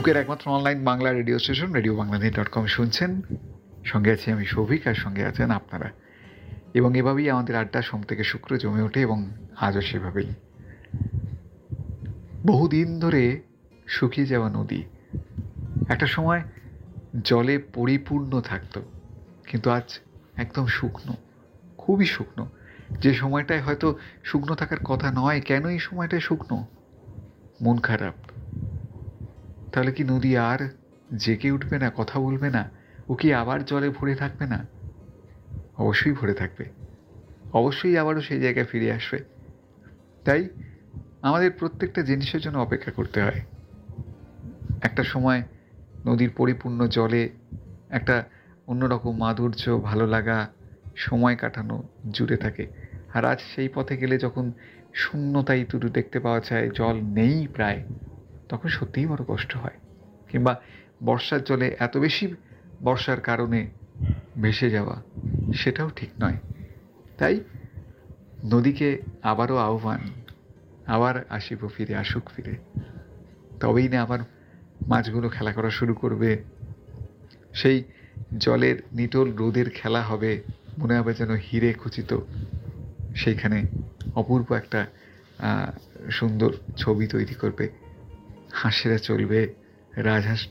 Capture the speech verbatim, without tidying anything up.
বুকের একমাত্র online Bangla radio station radio Bangladesh dot com শুনছেন। সঙ্গে আছি আমি সৌভিক, আর সঙ্গে আছেন আপনারা। এবং এভাবেই আমাদের আড্ডা সোম থেকে শুক্র জমে ওঠে, এবং আজও সেভাবেই। বহুদিন ধরে শুকিয়ে যাওয়া নদী একটা সময় জলে পরিপূর্ণ থাকতো, কিন্তু আজ একদম শুকনো, খুবই শুকনো। যে সময়টায় হয়তো শুকনো থাকার কথা নয়, কেন এই সময়টায় শুকনো? মন খারাপ। তাহলে কি নদী আর জেগে উঠবে না, কথা বলবে না? ও কি আবার জলে ভরে থাকবে না? অবশ্যই ভরে থাকবে, অবশ্যই আবারও সেই জায়গায় ফিরে আসবে। তাই আমাদের প্রত্যেকটা জিনিসের জন্য অপেক্ষা করতে হয়। একটা সময় নদীর পরিপূর্ণ জলে একটা অন্যরকম মাধুর্য, ভালো লাগা, সময় কাটানো জুড়ে থাকে। আর আজ সেই পথে গেলে যখন শূন্যতাই শুধু দেখতে পাওয়া যায়, জল নেই প্রায়, তখন সত্যিই বড় কষ্ট হয়। কিংবা বর্ষার জলে এত বেশি বর্ষার কারণে ভেসে যাওয়া, সেটাও ঠিক নয়। তাই নদীকে আবারও আহ্বান, আবার আসিব ফিরে, আসুক ফিরে। তবেই না আবার মাছগুলো খেলা করা শুরু করবে, সেই জলের নিটোল রোদের খেলা হবে, মনে হবে যেন হিরে খচিত। সেইখানে অপূর্ব একটা সুন্দর ছবি তৈরি করবে। হাঁসেরা চলবে, রাজহাঁস